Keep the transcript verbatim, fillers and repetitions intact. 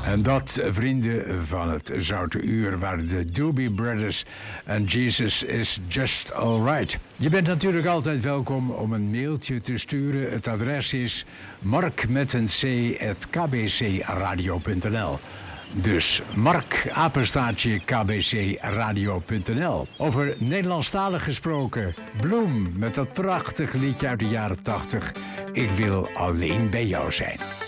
En dat, vrienden van het Zoute Uur, waren de Doobie Brothers en Jesus is Just Alright. Je bent natuurlijk altijd welkom om een mailtje te sturen. Het adres is mark met een c at k b c radio punt n l. Dus Mark, apenstaartje k b c radio punt n l. Over Nederlandstalig gesproken, Bloem met dat prachtige liedje uit de jaren tachtig. Ik wil alleen bij jou zijn.